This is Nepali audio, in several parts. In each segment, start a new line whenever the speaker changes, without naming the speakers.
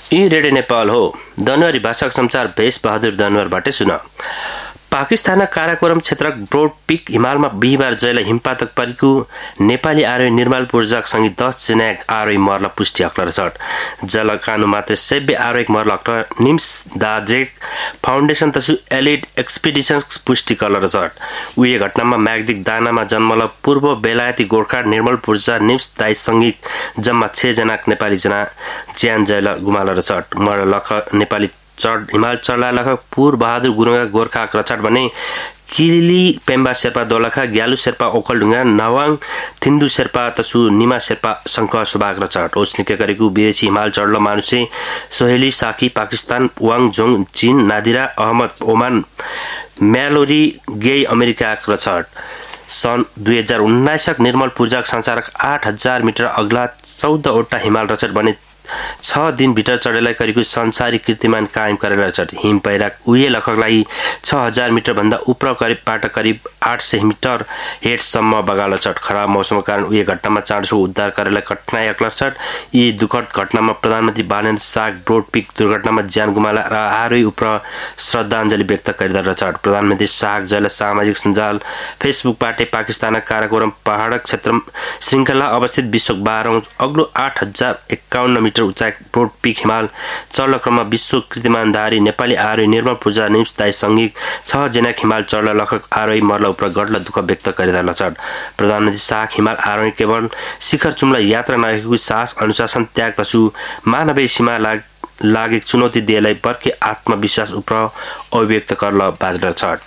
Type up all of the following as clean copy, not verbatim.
यी रेडियो नेपाल हो। दनवारी भाषाको समाचार भेष बहादुर दनवारबाटै सुन। पाकिस्तानका काराकोरम क्षेत्रक ब्रोड पिक हिमालमा बिहिबार जयला हिमपातक परेको नेपाली आरोही निर्मल पूर्जाकसँगै 10 जना आरोही मर्ला पुष्टि अक्लर छट। जलकानु मात्र सेब्बे आरोही मर्ला अक्लर निम्स दाजेक फाउन्डेसन तसु एलिड एक्सपिडिशन्स पुष्टि कलर छट। उही घटनामा म्याग्दिक दानामा जन्मल पूर्व बेलायती गोर्खा निर्मल पूर्जा निम्स दाइसँगै जम्मा 6 जना नेपाली जना ज्यान जयला गुमालर छट। मर लख नेपाली हिमाल चढ्ला लख पुर बहादुर गुरुङा गोर्खा रचट भने किली पेम्बा शेर्पा दोलखा ग्यालु शेर्पा ओखलढुङ्गा नवाङ थिन्दु शेर्पा तसु निमा शेर्पा शङ्ख सुभाग रचट। ओस्निके गरेको विदेशी हिमाल चढ्लो मानुसे सोहेली साकी पाकिस्तान वाङ जोङ चीन नादिरा अहमद ओमान म्यालोरी गेई अमेरिका रचट। सन् 2019 निर्मल पूर्जाक संसारक 8000 मिटर अग्ला 14 वटा हिमाल रचट भने 6 दिन भित्र चढेलाई गरेको संसारी कीर्तिमान कायम गरेर रचट। हिम पहिराक उही लखकलाई 6000 मिटर भन्दा उप्र करिबबाट करिब 800 मिटर हेडसम्म बगाल चट। खराब मौसमको कारण उही घटनामा चाँडो उद्धार गरेलाई कठिनाई अक्लर चट। यी दुखद घटनामा प्रधानमन्त्री बालेन्द्र शाह ब्रोड पिक दुर्घटनामा ज्यान गुमाला र आरोही उप्र श्रद्धाञ्जली व्यक्त गरिदिएर चट। प्रधानमन्त्री शाह जयला सामाजिक सञ्जाल फेसबुकबाट पाकिस्तानका काराकोरम पहाडक क्षेत्र श्रृङ्खला अवस्थित विश्वको 12औं अग्लो 8051 मिटर उचाइ ब्रोड पिक हिमाल चढ्ल क्रममा विश्व कीर्तिमानधारी नेपाली आरोही निर्मल पूजा निम्स दाइसँगै 6 जना हिमाल चढ्ल लखक आरोही मर्ला उप्र गढ्ल दुःख व्यक्त गरिदिएर चढ। प्रधानमन्त्री शाह हिमाल आरोही केवल शिखर चुम्ला यात्रा नगरेको साहस अनुशासन त्याग तसु मानवीय सीमा लागेको चुनौती दिएलाई बर्के आत्मविश्वास उप्र अभिव्यक्त गर्न बाजल छट।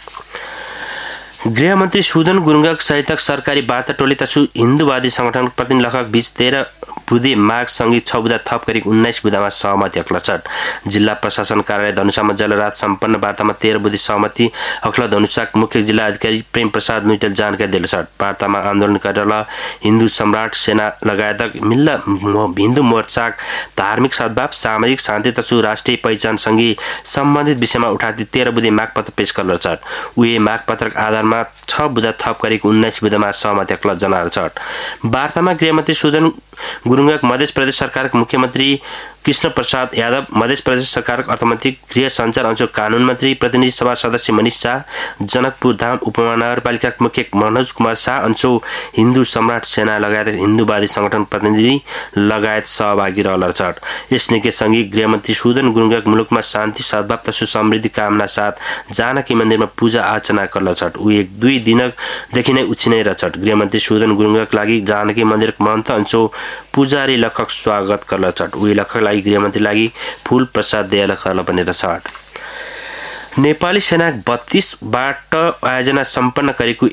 गृहमन्त्री सुदन गुरुङक सहितक सरकारी वार्ता टोली तसु हिन्दूवादी संगठन प्रतिनिधि लखक बीच 13 बुधे माघसँगै 6 बुधा थप गरी 19 बुधामा सहमति अक्ल छट। जिल्ला प्रशासन कार्यालय धनुषामा जलरात सम्पन्न वार्तामा 13 बुधे सहमति अक्ल धनुषाक मुख्य जिल्ला अधिकारी प्रेम प्रसाद नुइटेल जानकारी दिए छट। वार्तामा आन्दोलन गरेर हिन्दू सम्राट सेना लगायत मिल्ला हिन्दू मोर्चाक धार्मिक सद्भाव सामाजिक शान्ति तसु राष्ट्रिय पहिचानसँगै सम्बन्धित विषयमा उठाती 13 बुधे मागपत्र पेश गर्न छट। उही मागपत्रक आधारमा 6 बुधा थप गरेको 19 बुधामा सहमति अक्ल जनाएर छट। वार्तामा गृहमन्त्री सुदन गुरुङक मध्य प्रदेश सरकारका मुख्यमन्त्री कृष्ण प्रसाद यादव, मध्य प्रदेश सरकारका अर्थमन्त्री गृह सञ्चार अंशु कानून मन्त्री प्रतिनिधि सभा सदस्य मनिष शाह, जनकपुर धाम उपमहानगरपालिकाका मुख्य मनोज कुमार शाह अंशु हिन्दू सम्राट सेना लगायत हिन्दूवादी संगठन प्रतिनिधि लगायत सहभागी रहल छट। यसनिकै सँगै गृहमन्त्री सुदन गुरुङक मुलुकमा शान्ति सद्भाव तसु समृद्धि कामना साथ जानकी मन्दिरमा पूजा अर्चना गर्न छट। उ 1-2 दिनदेखि नै उछिनै रहछट। गृहमन्त्री सुदन गुरुङक लागि जानकी मन्दिरका महन्त अंशु पुजारी लखक स्वागत गर्न छट। उही लखक लागि गृहमन्त्री लागि फूल प्रसाद दिएर गर्न पनि रहछट। नेपाली सेना 32 बाट आयोजना सम्पन्न गरेको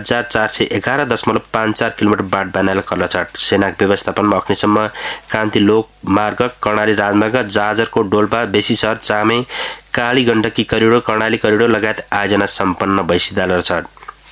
1411.54 किलोमिटर बाट बनाएर कर्लछट। सेनाको व्यवस्थापनमा अग्निशमन कान्ति लोक मार्ग कर्णाली राजमार्ग जाजरकोट डोल्पा बेसी शहर चामे काली गण्डकी करिडोर कर्णाली करिडोर लगायत आयोजना सम्पन्न भइसिदाल छट।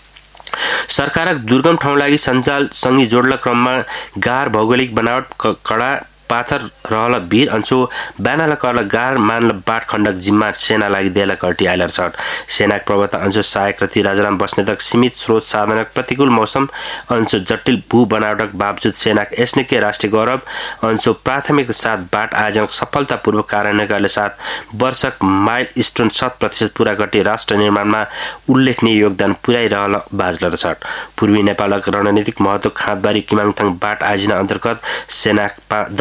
सरकारक दुर्गम ठाउँ लागि सञ्जाल सँगै जोड्न क्रममा गार भौगोलिक बनावट कडा पाथर रहल वीर अंशु बानाल करल गार मानल बाट खण्डक जिम्मा सेना लागि देला कर्टी आइलर छट। सेनाक प्रवक्ता अंशु सहायक रति राजाराम बस्नेतक सीमित स्रोत साधनक प्रतिकूल मौसम अंशु जटिल भू बनावटक बावजुद सेनाक एसनिके राष्ट्रिय गौरव अंशु प्राथमिकता साथ बाट आयोजनक सफलतापूर्वक कार्यान्वयन गर्ने साथ वर्षक माइल स्टोन 100% पूरा गरी राष्ट्र निर्माणमा उल्लेखनीय योगदान पुर्याइरहल बाजलर छट। पूर्वी नेपालक रणनीतिक महत्व खाँदबारी किमाङथाङ बाट आयोजना अन्तर्गत सेनाक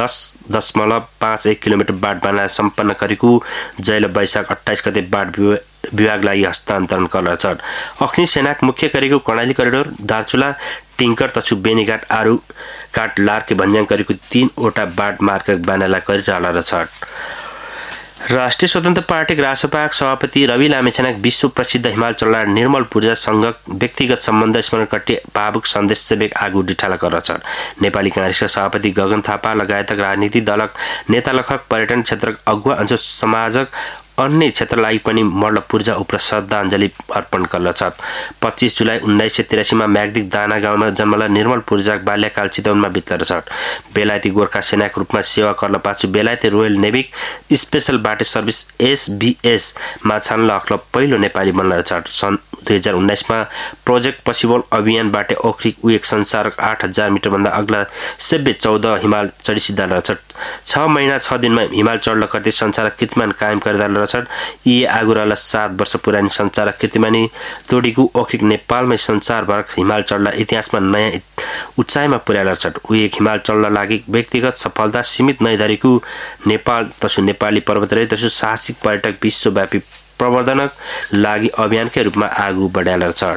10.51 किलोमिटर बाट बनाएर सम्पन्न गरेको जैल वैशाख 28 गते बाट विभागलाई हस्तान्तरण गर्न छट। अग्नि सेनाक मुख्य गरेको कर्णाली करिडोर दार्चुला टिङ्कर तसु बेनीघाट आरु काट लार्के भन्ज्याङ गरेको 3 वटा बाट मार्ग बनाएर गरिरहल छट। राष्ट्रिय स्वतन्त्र पार्टीका राष्ट्रपाक सभापति रवि लामिछानेक विश्व प्रसिद्ध हिमाल चढ्ला निर्मल पूर्जा सँगक व्यक्तिगत सम्बन्ध स्मरण कट्टी भावुक सन्देश सेवेक आगु डिठाला गर्न छन्। नेपाली कांग्रेसका सभापति गगन थापा लगायतका राजनीतिक दलक नेता लखक पर्यटन क्षेत्रक अगुवा अंश समाजक अन्य क्षेत्रलाई पनि मल्ल पूर्जा उप्र श्रद्धाञ्जली अर्पण गर्न छ। 25 जुलाई 1983 मा म्याग्दिक दाना गाउँमा जन्मला निर्मल पूर्जाक बाल्यकाल चितवनमा बितेर छ। बेलायती गोर्खा सेनाको रूपमा सेवा गर्न पाछु बेलायती रोयल नेभी स्पेशल बाटे सर्भिस SBS मा छान्ल अख्ल पहिलो नेपाली बन्न छ। सन् 2019 मा प्रोजेक्ट पसिबल अभियानबाट ओखरी उयेक संसारक 8000 मिटर भन्दा अग्ला सेब्बे 14 हिमाल चढी सिद्धा रहछ 6 महिना 6 दिनमा हिमाल चढ्ल कति संसारक कीर्तिमान कायम गर्दा रहछ यी आगुराला 7 वर्ष पुरानी संसारक कीर्तिमानी तोडीको ओखरी नेपालमै संसारभर हिमाल चढ्ला इतिहासमा नयाँ उचाइमा पुर्याएर छ उयेक हिमाल चढ्न लागि व्यक्तिगत सफलता सीमित नै धरेको नेपाल तसु नेपाली पर्वतारोही तसु साहसिक पर्यटक विश्वव्यापी प्रवर्धनक लागि अभियानकै रूपमा आगू बढाएर छ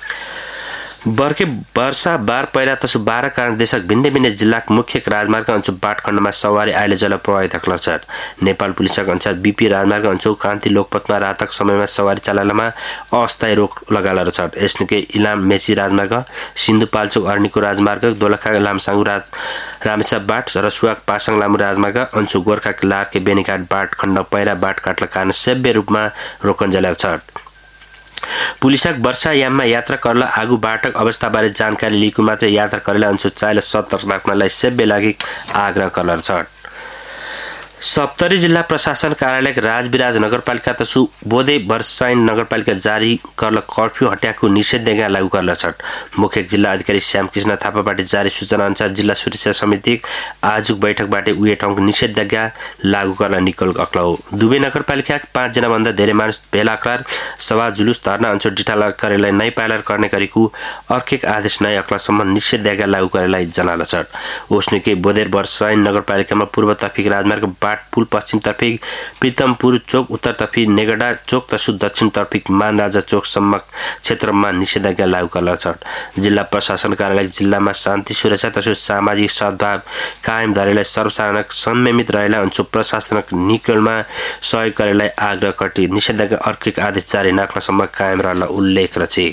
बर्खे वर्षा बार पहिला तसु 12 कारण देशक भिन्न भिन्न जिल्लाका मुख्य राजमार्ग अञ्चल बाटखण्डमा सवारी आइले जल प्रभावित सक्छ नेपाल पुलिसका अनुसार बीपी राजमार्ग अञ्चल कान्ति लोकपथमा रातक समयमा सवारी चलाइनमा अस्थायी रोक लगाएर छ यसनिकै इलाम मेची राजमार्ग सिन्धुपाल्चोक अर्नीको राजमार्ग दोलखा लामसाङु रामेछाप बाट रसुवाक पासाङ लामु राजमार्ग अञ्चल गोर्खा लार्के बेनीघाट बाटखण्ड पहिला बाटघाटका कारण सेव्य रूपमा रोकन्जल छ पुलिसक वर्षायाममा यात्रा करला आगु बाटक अवस्थाबारे जानकारी लिएको मात्र यात्रा करेला अनुसार चाइले सतर्क राख्नलाई सेब्बे लागि आग्रह करल छ सप्तरी जिल्ला प्रशासन कार्यालय राजविराज नगरपालिका तसु बोधे वर्षाइन नगरपालिका जारी करल कर्फ्यू हट्याको निषेधाज्ञा लागू करल छ मुख्य जिल्ला अधिकारी श्यामकृष्ण थापाबाट जारी सूचना अनुसार जिल्ला सुरक्षा समिति आजुक बैठकबाट उही ठाउँको निषेधाज्ञा लागू गर्न निकल अक्ल हो दुवै नगरपालिका 5 जना भन्दा धेरै मानिस भेला आकार सभा जुलुस धर्ना अनुसार डिटाला कार्यालय नै पालन गर्ने गरेको अर्केक आदेश नै अक्लसम्म निषेधाज्ञा लागू गरेलाई जनाल छ ओस्निके बोधे वर्षाइन नगरपालिकामा पूर्वतर्फी राजमार्ग पुल पश्चिमतर्फी प्रीतमपुर चोक उत्तरतर्फी नेगडा चोक तसु दक्षिणतर्फी मानराजा चोकसम्म क्षेत्रमा निषेधाज्ञा लागू गर्ला छ जिल्ला प्रशासन कार्यालय जिल्लामा शान्ति सुरक्षा तसु सामाजिक सद्भाव कायम गरेलाई सर्वसाधारण संयमित रहेला अञ्चल प्रशासनिक निकलमा सहयोग गरेलाई आग्रह गरी निषेधाज्ञा अर्किक आदेश जारी नक्लासम्म कायम रहला उल्लेख रचे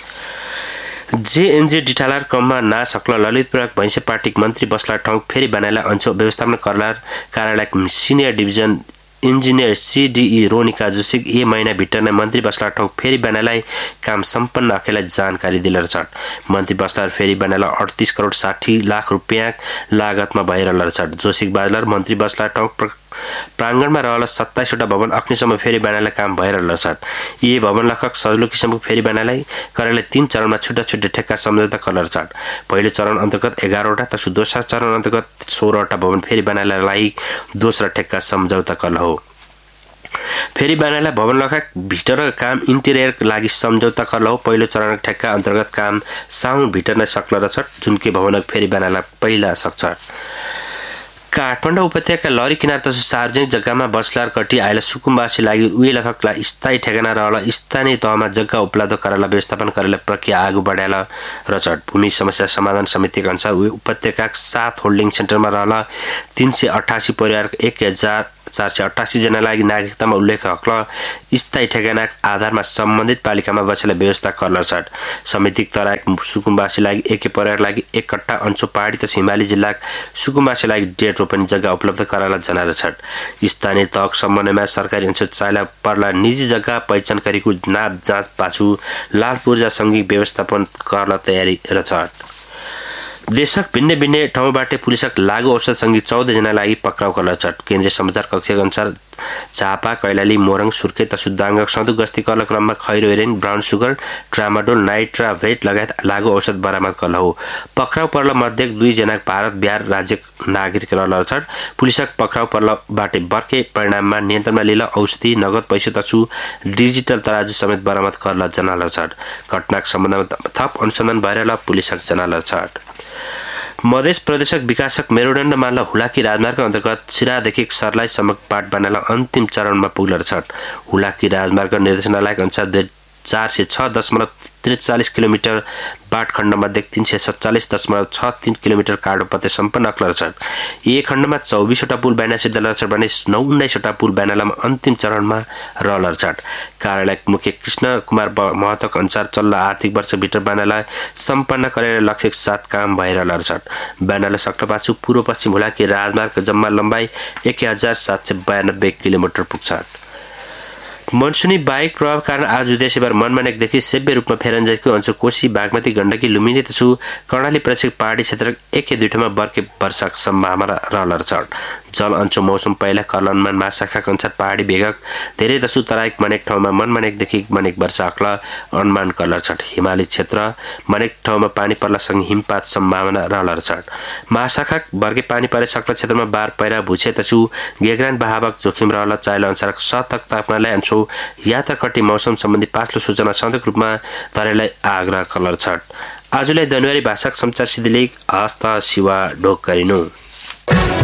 जेएनजे डिटालार क्रममा ना सक्ल ललितपुर भैंसे पार्टीक मन्त्री बस्ला ठाउँ फेरि बनाएला अञ्चल व्यवस्थापन करलार कार्यालय senior division engineer CDE Ronika जोशिक यही महिना भित्र नै मन्त्री बस्ला ठाउँ फेरि बनाएलाई काम सम्पन्न अखेलाई जानकारी दिलेर छ मन्त्री बस्ला फेरि बनाएला 38 करोड 60 लाख रुपैयाँ लागतमा भइरहेल छ जोशिक बाजलर मन्त्री बस्ला ठाउँ प्राङ्गणमा रहल 27 वटा भवन अग्निसम्म फेरि बनाएला काम भइरहेल छ यी भवन लखक सजिलो किसिमको फेरि बनाएलाई गरेले 3 चरणमा छुट्टा छुट्टै ठेक्का सम्झौता करल छ पहिलो चरण अन्तर्गत 11 वटा तसु दोस्रो चरण अन्तर्गत 16 वटा भवन फेरि बनाएलाई दोस्रो ठेक्का सम्झौता करल हो फेरि बनाएला भवन लखक भित्र काम इन्टेरियर लागि सम्झौता करल हो पहिलो चरण ठेक्का अन्तर्गत काम साउन भित्र नै सक्ल छ जुनके भवन फेरि बनाएला पहिला सक्छ काठमाडौँ उपत्यका लरी किनार तसु सार्वजनिक जग्गामा बसलार कटी आएला सुकुम्बासी लागि उही लखकलाई स्थायी ठेगाना रहल स्थानीय तहमा जग्गा उपलब्ध गराउन व्यवस्थापन गरेर प्रक्रिया आगू बढाएला र भूमि समस्या समाधान समितिका अनुसार उही उपत्यका 7 होल्डिङ सेन्टरमा रहल 388 परिवार 1488 जना लागि नागरिकतामा उल्लेख हकल स्थायी ठेगाना आधारमा सम्बन्धित पालिकामा बसेर व्यवस्था गर्न छ समितिक तराक सुकुम्बासी लागि एकै परिवार लागि 1 कट्टा अञ्चल पहाडी तथा हिमाली जिल्ला सुकुम्बासी लागि 1.5 रोपनी जग्गा उपलब्ध गराउन जनाएर छ स्थानीय तहक समन्वयमा सरकारी अनुसार चाइला पर्ला निजी जग्गा पहिचान गरेको नाप जाँच पाछु लाल पूर्जा संघीय व्यवस्थापन गर्न तयारी छ देशक भिन्न भिन्न ठाउँबाट पुलिसक लागू औषधसँगै 14 जना लागि पक्राउ गर्न छ केन्द्रीय समाचार कक्षका अनुसार झापा कैलाली मोरङ सुर्खे तसु दाङक सधु गस्ती गर्न क्रममा खैरो हेरोइन ब्राउन सुगर ट्रामाडोल नाइट्राभेट लगायत लागू औषध बरामद गर्न हो पक्राउ पर्ल मध्ये 2 जना भारत बिहार राज्य नागरिक रहल छ पुलिसक पक्राउ पर्लबाट बर्के परिणाममा नियन्त्रणमा लिएर औषधि नगद पैसा तसु डिजिटल तराजु समेत बरामद गर्न जनाल छ घटनाको सम्बन्धमा थप अनुसन्धान भइरहेला पुलिसक जनाल छ मध्य प्रदेशक विकासक मेरुदण्ड माला हुलाकी राजमार्ग अन्तर्गत सिरादेखि सर्लाहीसम्म बाट बनाउन अन्तिम चरणमा पुगेर छ हुलाकी राजमार्ग निर्देशनालयका अनुसार 406.43 किलोमिटर बाट खण्डमध्ये 347.63 किलोमिटर काडोपते सम्पन्न अक्लर छ यही खण्डमा 24 वटा पुल बनाइने सिद्धल छ भने 19 वटा पुल बनाउनमा अन्तिम चरणमा रहल छ कार्यालय मुख्य कृष्ण कुमार महतोक अनुसार चल्ला आर्थिक वर्षभित्र बनाउनलाई सम्पन्न गरेर लक्ष्यक साथ काम भइरहेल छ बनाउन सक्नपाछु पूर्व पश्चिम हुलाकी राजमार्ग जम्मा लम्बाइ 1792 किलोमिटर पुग्छ मनसुनी बाहेक प्रभाव कारण आज देशभर मनमानेकदेखि सेव्य रूपमा फेरन्जाइको अञ्चल कोशी बागमती गण्डकी लुम्बिनी तसु कर्णाली प्रदेशक पहाडी क्षेत्र एकै दुई ठाउँमा बर्के वर्षाको सम्भावना रहल छ जल अंचो मौसम पहिला कलनमा महाशाखाका अनुसार पहाडी भेगक धेरै दसु तराइक मनेक ठाउँमा मनमनेकदेखि मनेक वर्षा अक्ला अनुमान कलर छट हिमाली क्षेत्र मनेक ठाउँमा पानी पर्लासँग हिमपात सम्भावना रहलर छट महाशाखा वर्गे पानी परे सक्ला क्षेत्रमा बार पैरा भुछे तसु गेग्रान बहावक जोखिम रहल चाइल अनुसार सतर्क तापमानलाई अन्सो यात्रा कटी मौसम सम्बन्धी पाछलो सूचना सधैँ रूपमा तरेलाई आग्रह कलर छट आजलाई जनवरी भाषाक समाचार सिद्धिलेख हस्त शिवा ढोक गरिनु